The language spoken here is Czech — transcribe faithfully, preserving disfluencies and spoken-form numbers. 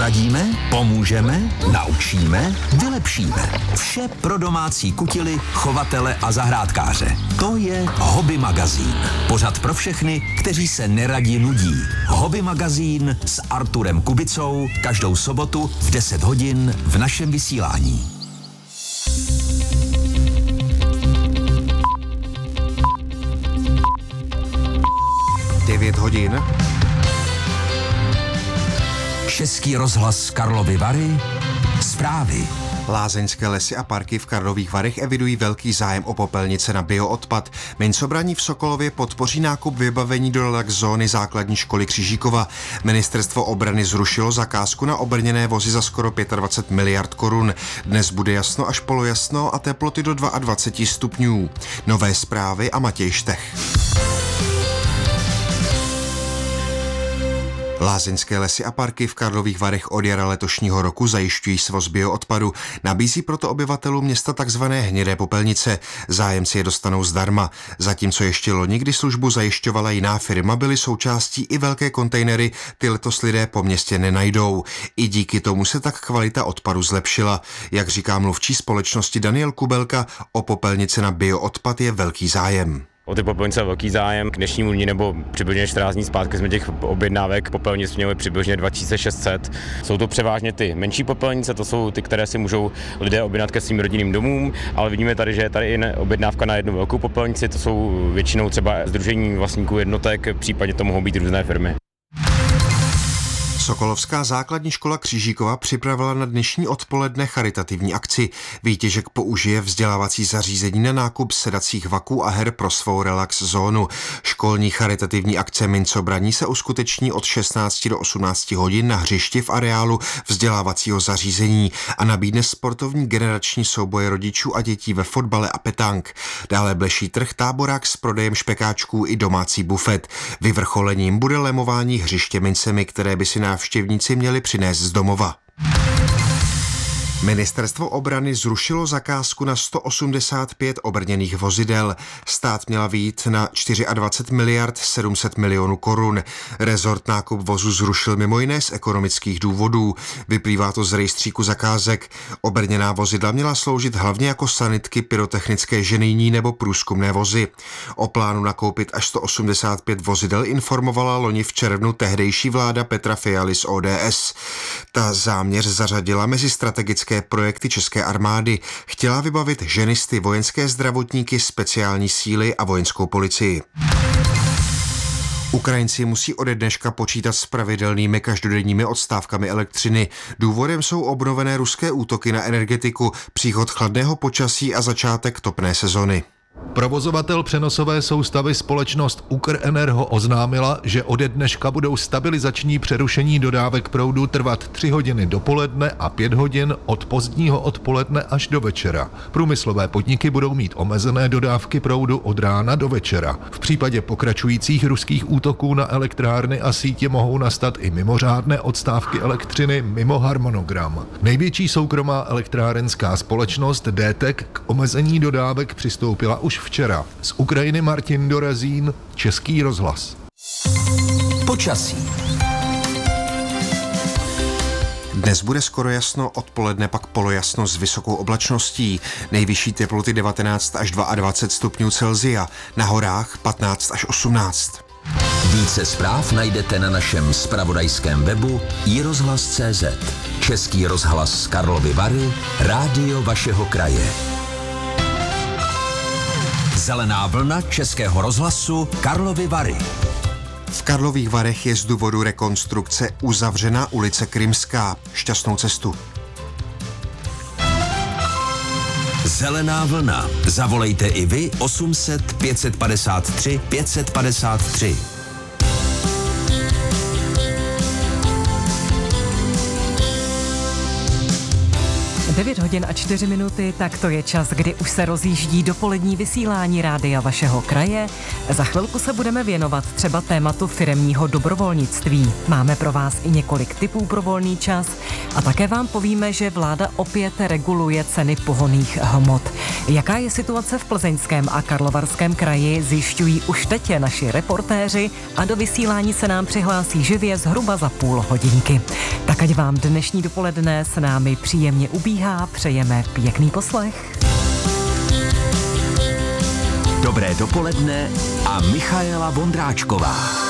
Poradíme, pomůžeme, naučíme, vylepšíme. Vše pro domácí kutily, chovatele a zahrádkáře. To je Hobby magazín. Pořad pro všechny, kteří se neradi nudí. Hobby magazín s Arturem Kubicou každou sobotu v deset hodin v našem vysílání. devět hodin. Český rozhlas Karlovy Vary. Zprávy. Lázeňské lesy a parky v Karlových Varech evidují velký zájem o popelnice na bioodpad. Mincobraní v Sokolově podpoří nákup vybavení do relax zóny základní školy Křižíkova. Ministerstvo obrany zrušilo zakázku na obrněné vozy za skoro dvacet pět miliard korun. Dnes bude jasno až polojasno a teploty do dvacet dva stupňů. Nové zprávy a Matěj Štech. Lázeňské lesy a parky v Karlových Varech od jara letošního roku zajišťují svoz bioodpadu. Nabízí proto obyvatelům města takzvané hnědé popelnice. Zájemci je dostanou zdarma. Zatímco ještě loni, kdy službu zajišťovala jiná firma, byly součástí i velké kontejnery, ty letos lidé po městě nenajdou. I díky tomu se tak kvalita odpadu zlepšila. Jak říká mluvčí společnosti Daniel Kubelka, o popelnice na bioodpad je velký zájem. O ty popelnice velký zájem. K dnešnímu dní nebo přibližně čtrnáct dní zpátky jsme těch objednávek popelnic měli přibližně dva tisíce šest set. Jsou to převážně ty menší popelnice, to jsou ty, které si můžou lidé objednat ke svým rodinným domům, ale vidíme tady, že je tady i objednávka na jednu velkou popelnici, to jsou většinou třeba sdružení vlastníků jednotek, případně to mohou být různé firmy. Sokolovská základní škola Křižíkova připravila na dnešní odpoledne charitativní akci. Výtěžek použije vzdělávací zařízení na nákup sedacích vaků a her pro svou relax zónu. Školní charitativní akce Mincobraní se uskuteční od šestnácti do osmnácti hodin na hřišti v areálu vzdělávacího zařízení a nabídne sportovní generační souboje rodičů a dětí ve fotbale a petank. Dále bleší trh, táborák s prodejem špekáčků i domácí bufet. Vyvrcholením bude lemování hřiště mincemi, které by si návštěvníci měli přinést z domova. Ministerstvo obrany zrušilo zakázku na sto osmdesát pět obrněných vozidel. Stát měla vyjít na dvacet čtyři miliard sedm set milionů korun. Rezort nákup vozu zrušil mimo jiné z ekonomických důvodů. Vyplývá to z rejstříku zakázek. Obrněná vozidla měla sloužit hlavně jako sanitky, pyrotechnické ženijní nebo průzkumné vozy. O plánu nakoupit až sto osmdesát pět vozidel informovala loni v červnu tehdejší vláda Petra Fialy z O D S. Ta záměr zařadila mezi strategické projekty České armády. Chtěla vybavit ženisty, vojenské zdravotníky, speciální síly a vojenskou policii. Ukrajinci musí ode dneška počítat s pravidelnými každodenními odstávkami elektřiny. Důvodem jsou obnovené ruské útoky na energetiku, příchod chladného počasí a začátek topné sezony. Provozovatel přenosové soustavy společnost Ukrenergo oznámila, že ode dneška budou stabilizační přerušení dodávek proudu trvat tři hodiny dopoledne a pět hodin od pozdního odpoledne až do večera. Průmyslové podniky budou mít omezené dodávky proudu od rána do večera. V případě pokračujících ruských útoků na elektrárny a sítě mohou nastat i mimořádné odstávky elektřiny mimo harmonogram. Největší soukromá elektrárenská společnost D T E C k omezení dodávek přistoupila už včera. Z Ukrajiny Martin Dorazín, Český rozhlas. Počasí. Dnes bude skoro jasno, odpoledne pak polojasno s vysokou oblačností. Nejvyšší teploty devatenáct až dvacet dva stupňů Celsia, na horách patnáct až osmnáct. Více zpráv najdete na našem zpravodajském webu i rozhlas tečka cé zet. Český rozhlas Karlovy Vary, rádio vašeho kraje. Zelená vlna Českého rozhlasu Karlovy Vary. V Karlových Varech je z důvodu rekonstrukce uzavřena ulice Krymská. Šťastnou cestu. Zelená vlna. Zavolejte i vy osm set pět set padesát tři pět set padesát tři. devět hodin a čtyři minuty, tak to je čas, kdy už se rozjíždí dopolední vysílání rádia vašeho kraje. Za chvilku se budeme věnovat třeba tématu firemního dobrovolnictví. Máme pro vás i několik tipů pro volný čas a také vám povíme, že vláda opět reguluje ceny pohonných hmot. Jaká je situace v Plzeňském a Karlovarském kraji, zjišťují už teď naši reportéři a do vysílání se nám přihlásí živě zhruba za půl hodinky. Tak ať vám dnešní dopoledne s námi příjemně ubíhá, přejeme pěkný poslech. Dobré dopoledne a Michaela Vondráčková.